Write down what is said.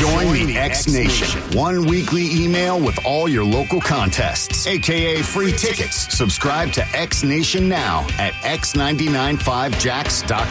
Join the X Nation. One weekly email with all your local contests, a.k.a. free tickets. Subscribe to X Nation now at x995jax.com.